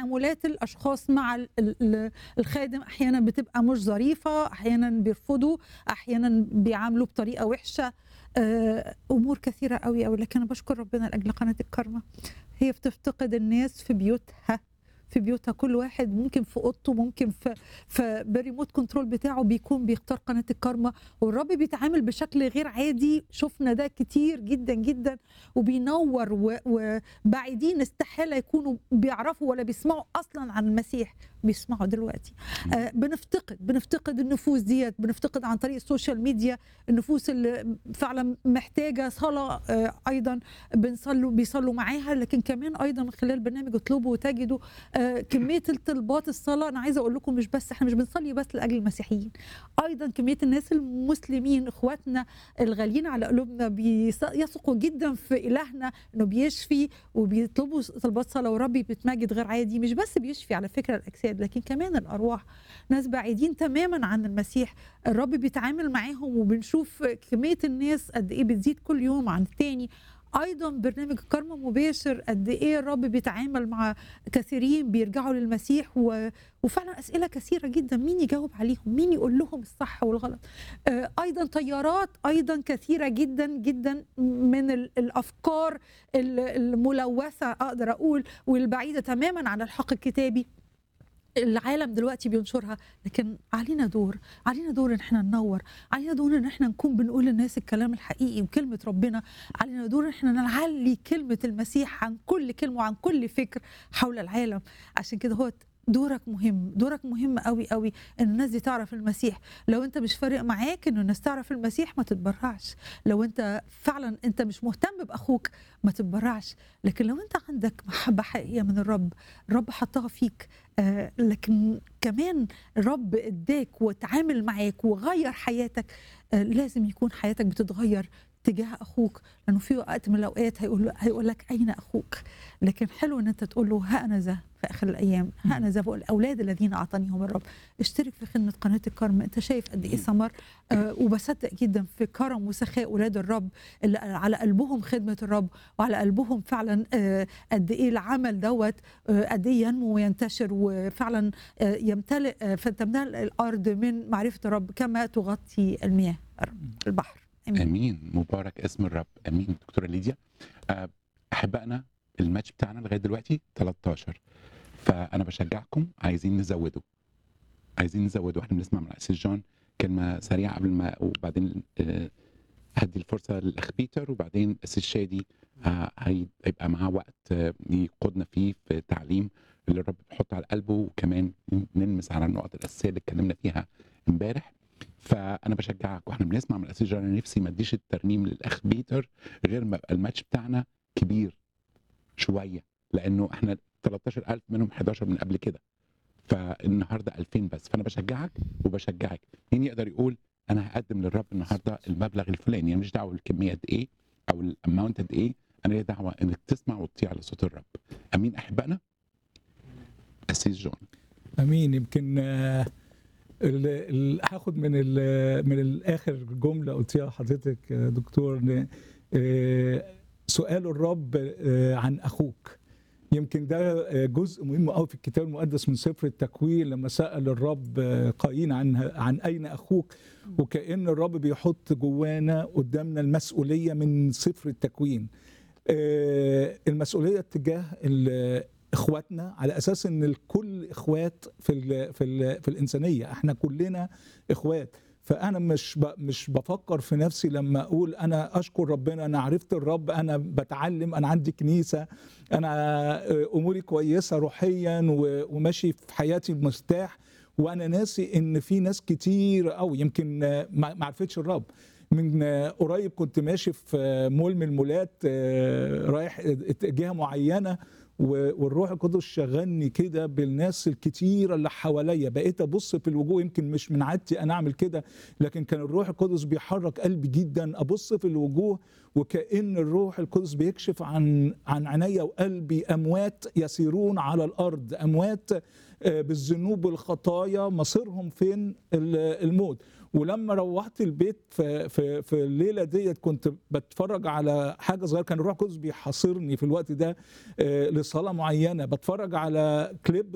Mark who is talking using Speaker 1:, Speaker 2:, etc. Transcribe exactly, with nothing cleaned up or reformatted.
Speaker 1: تعاملات الاشخاص مع ال- ال- الخادم احيانا بتبقى مش ظريفه، احيانا بيرفضوا، احيانا بيعاملوا بطريقه وحشه. آه، امور كثيره قوي قوي. لكن انا بشكر ربنا لاجل قناه الكرمه. هي بتفتقد الناس في بيوتها، في بيوتها كل واحد ممكن في اوضته، ممكن في في بالريموت كنترول بتاعه بيكون بيختار قناه الكرمه، والرب بيتعامل بشكل غير عادي. شفنا ده كتير جدا جدا، وبينور و- وبعيدين استحاله يكونوا بيعرفوا ولا بيسمعوا اصلا عن المسيح بيسمعوا دلوقتي. آه بنفتقد بنفتقد النفوس ديت، بنفتقد عن طريق السوشيال ميديا النفوس اللي فعلا محتاجه صلاه. آه ايضا بنصلوا بيصلوا معاها، لكن كمان ايضا من خلال برنامج اطلبوا وتجدوا آه كميه الطلبات الصلاه. انا عايزه اقول لكم مش بس احنا مش بنصلي بس لاجل المسيحيين، ايضا كميه الناس المسلمين اخواتنا الغاليين على قلوبنا بيثقوا جدا في الهنا انه بيشفي، وبيطلبوا طلبات صلاه، وربي بيتمجد غير عادي. مش بس بيشفي على فكره الاجساد، لكن كمان الارواح. ناس بعيدين تماما عن المسيح الرب بيتعامل معاهم، وبنشوف كميه الناس قد ايه بتزيد كل يوم عن التاني. ايضا برنامج كرم مباشر قد ايه الرب بيتعامل مع كثيرين بيرجعوا للمسيح، و... وفعلا اسئله كثيره جدا، مين يجاوب عليهم، مين يقول لهم الصح والغلط. آه، ايضا تيارات ايضا كثيره جدا جدا من ال- الافكار ال- الملوثه اقدر اقول، والبعيده تماما عن الحق الكتابي العالم دلوقتي بينشرها. لكن علينا دور، علينا دور ان احنا ننور، علينا دور ان احنا نكون بنقول للناس الكلام الحقيقي وكلمة ربنا، علينا دور ان احنا نعلي كلمة المسيح عن كل كلمة وعن كل فكر حول العالم. عشان كده هو دورك مهم، دورك مهم قوي قوي ان الناس دي تعرف المسيح. لو انت مش فارق معاك ان الناس تعرف المسيح ما تتبرعش. لو انت فعلا انت مش مهتم باخوك ما تتبرعش. لكن لو انت عندك محبة حقيقية من الرب، الرب حطها فيك، آه لكن كمان الرب اداك وتعامل معاك وغير حياتك، آه لازم يكون حياتك بتتغير تجاه اخوك. لانه في وقت من الاوقات هيقول هيقول لك اين اخوك. لكن حلو ان انت تقول له ها انا ذا في اخر الايام، ها انا ذا الاولاد الذين اعطانيهم الرب. اشترك في خدمه قناه الكرم. انت شايف قد ايه ثمر، آه وبصدق جدا في كرم وسخاء اولاد الرب اللي على قلبهم خدمه الرب، وعلى قلبهم فعلا آه قد ايه العمل دوت آه قد ايه ينمو وينتشر، وفعلا آه يمتلئ آه فتمتلئ الارض من معرفه الرب كما تغطي المياه البحر.
Speaker 2: امين, أمين. مبارك اسم الرب. امين. دكتوره ليديا، أه، احبائنا الماتش بتاعنا لغايه دلوقتي تلتاشر، فانا بشجعكم عايزين نزوده، عايزين نزوده. احنا بنسمع من اسيس جون كلمه سريعه قبل ما، وبعدين أه هدي الفرصه للاخ بيتر، وبعدين اسيس شادي أه هيبقى معاه وقت أه يقودنا فيه في تعليم اللي الرب بيحطه على قلبه، وكمان نلمس على النقط الاساسيه اللي اتكلمنا فيها امبارح. فانا بشجعك واحنا بنسمع من الاسيس جون، انا نفسي ما اديش الترنيم للاخ بيتر غير ما يبقى الماتش بتاعنا كبير شويه، لانه احنا تلتاشر ألف منهم حداشر من قبل كده، فالنهارده ألفين بس. فانا بشجعك وبشجعك. مين يقدر يقول انا هقدم للرب النهارده المبلغ الفلاني؟ انا مش دعوه بالكميه قد ايه او الاماونت قد ايه، انا ليا دعوه انك تسمع وتطيع لصوت الرب. امين احبائنا. اسيس جون.
Speaker 3: امين. يمكن آه، ال- ال- هاخد من ال- من الاخر جمله قلتيها حضرتك يا دكتور، إن، آه، سؤال الرب آه، عن اخوك. يمكن ده آه، جزء مهم قوي في الكتاب المقدس من سفر التكوين، لما سأل الرب آه، قايين عن عن اين اخوك، وكأن الرب بيحط جوانا قدامنا المسؤوليه من سفر التكوين. آه، المسؤوليه تجاه ال- اخواتنا، على اساس ان الكل اخوات في ال في ال في الانسانيه، احنا كلنا اخوات. فانا مش ب مش بفكر في نفسي لما اقول انا اشكر ربنا انا عرفت الرب، انا بتعلم، انا عندي كنيسه، انا آه، اموري كويسه روحيا و- وماشي في حياتي مرتاح، وانا ناسي ان في ناس كتير قوي يمكن آه، ما ما عرفتش الرب. من آه، قريب كنت ماشي في آه، مول من المولات، آه، رايح جهه معينه، و- والروح القدس شغلني كده بالناس الكتيره اللي حواليا، بقيت ابص في الوجوه. يمكن مش من عادتي انا اعمل كده، لكن كان الروح القدس بيحرك قلبي جدا، ابص في الوجوه وكأن الروح القدس بيكشف عن عن عينيا وقلبي اموات يسيرون على الارض، اموات آه، بالذنوب والخطايا مصيرهم فين؟ ال- الموت. ولما روحت البيت في في في الليله ديت كنت بتفرج على حاجه صغيره، كان الروح القدس بيحاصرني في الوقت ده آه، لصلاه معينه، بتفرج على كليب